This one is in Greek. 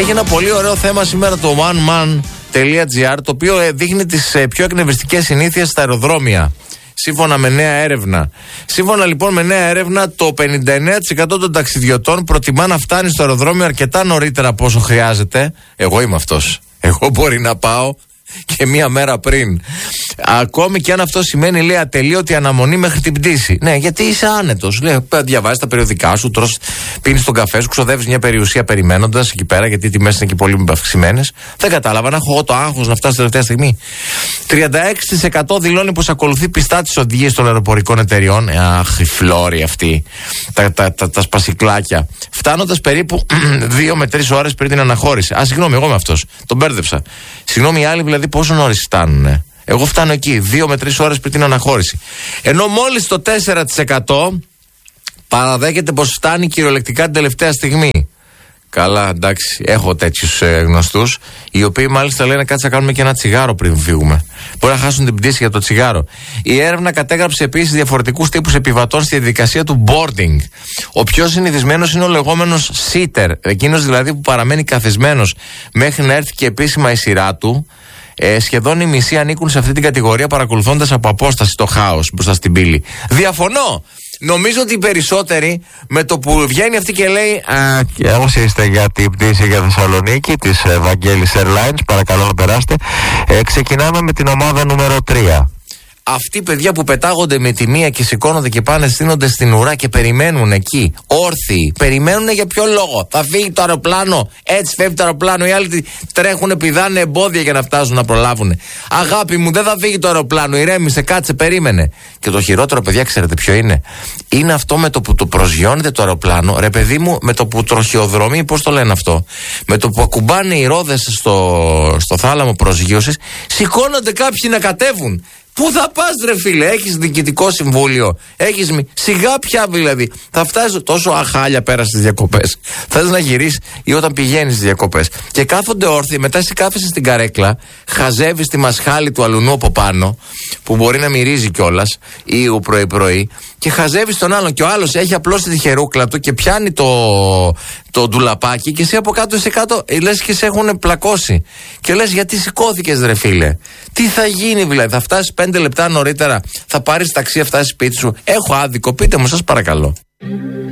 Έχει ένα πολύ ωραίο θέμα σήμερα το oneman.gr, το οποίο δείχνει τις πιο εκνευριστικές συνήθειες στα αεροδρόμια. Σύμφωνα με νέα έρευνα. Σύμφωνα λοιπόν με νέα έρευνα, το 59% των ταξιδιωτών προτιμά να φτάνει στο αεροδρόμιο αρκετά νωρίτερα από όσο χρειάζεται. Εγώ είμαι αυτός. Εγώ μπορεί να πάω και μία μέρα πριν. Ακόμη και αν αυτό σημαίνει, λέει, ατελείωτη αναμονή μέχρι την πτήση. Ναι, γιατί είσαι άνετος. Λέει, διαβάζεις τα περιοδικά σου, πίνεις τον καφέ σου, ξοδεύεις μια περιουσία περιμένοντας εκεί πέρα, γιατί οι τιμές είναι και πολύ αυξημένες. Δεν κατάλαβα να έχω εγώ το άγχος να φτάσω τελευταία στιγμή. 36% δηλώνει πως ακολουθεί πιστά τις οδηγίες των αεροπορικών εταιριών. Αχ, οι φλόροι αυτοί. Τα σπασικλάκια. Φτάνοντας περίπου 2 με 3 ώρες πριν την αναχώρηση. Συγγνώμη, εγώ είμαι αυτός. Τον μπέρδεψα. Συγγνώμη, οι άλλοι δηλαδή πόσο νωρίς φτάνουνε? Εγώ φτάνω εκεί 2 με 3 ώρες πριν την αναχώρηση. Ενώ μόλις το 4% παραδέχεται πως φτάνει κυριολεκτικά την τελευταία στιγμή. Καλά, εντάξει, έχω τέτοιους γνωστούς, οι οποίοι μάλιστα λένε κάτσε να κάνουμε και ένα τσιγάρο πριν φύγουμε. Μπορεί να χάσουν την πτήση για το τσιγάρο. Η έρευνα κατέγραψε επίσης διαφορετικούς τύπους επιβατών στη διαδικασία του boarding. Ο πιο συνηθισμένος είναι ο λεγόμενος sitter, εκείνος δηλαδή που παραμένει καθισμένος μέχρι να έρθει και επίσημα η σειρά του. Σχεδόν οι μισοί ανήκουν σε αυτή την κατηγορία, παρακολουθώντας από απόσταση το χάος μπροστά στην πύλη. Διαφωνώ! Νομίζω ότι οι περισσότεροι με το που βγαίνει αυτή και λέει και όσοι είστε για την πτήση για Θεσσαλονίκη της Βαγγέλης Airlines, παρακαλώ να περάστε. Ξεκινάμε με την ομάδα νούμερο 3. Αυτοί παιδιά που πετάγονται με τη μία και σηκώνονται και πάνε, στείνονται στην ουρά και περιμένουν εκεί, όρθιοι. Περιμένουν για ποιο λόγο? Θα φύγει το αεροπλάνο, έτσι φεύγει το αεροπλάνο. Οι άλλοι τρέχουν, πηδάνε εμπόδια για να φτάσουν να προλάβουν. Αγάπη μου, δεν θα φύγει το αεροπλάνο, ηρέμησε, κάτσε, περίμενε. Και το χειρότερο, παιδιά, ξέρετε ποιο είναι? Είναι αυτό με το που το προσγειώνεται το αεροπλάνο, ρε παιδί μου, με το που τροχιοδρομεί, πώς το λένε αυτό? Με το που ακουμπάνε οι ρόδες στο θάλαμο προσγείωσης, σηκώνονται κάποιοι να κατέβουν. Πού θα πας ρε φίλε? Έχεις διοικητικό συμβούλιο, έχεις σιγά πια δηλαδή. Θα φτάσεις τόσο αχάλια πέρα στις διακοπές. Θες να γυρίσεις ή όταν πηγαίνεις στις διακοπές? Και κάθονται όρθιοι, μετά εσύ κάθεσαι στην καρέκλα, χαζεύεις τη μασχάλη του αλουνού από πάνω, που μπορεί να μυρίζει κιόλας, ή πρωί-πρωί, και χαζεύεις τον άλλον. Και ο άλλος έχει απλώσει τη χερούκλα του και πιάνει το ντουλαπάκι, και εσύ από κάτω σε κάτω λες και σε έχουν πλακώσει. Και λες, γιατί σηκώθηκες ρε φίλε? Τι θα γίνει δηλαδή? Θα φτάσεις 5 λεπτά νωρίτερα? Θα πάρεις ταξί, θα φτάσεις σπίτι σου? Έχω άδικο? Πείτε μου, σας παρακαλώ.